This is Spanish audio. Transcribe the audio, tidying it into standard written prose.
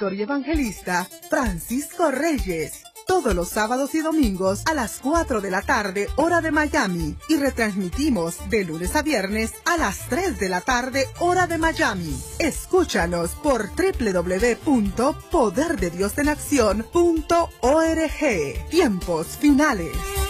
pastor y evangelista Francisco Reyes. Todos los sábados y domingos a las 4 de la tarde, hora de Miami. Y retransmitimos de lunes a viernes a las 3 de la tarde, hora de Miami. Escúchanos por www.poderdediosenaccion.org. Tiempos finales.